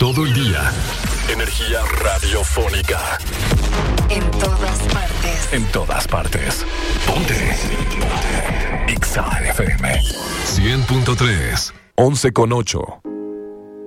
todo el día. Energía radiofónica. En todas partes. En todas partes. Ponte. Exa FM 100.3. 11:08.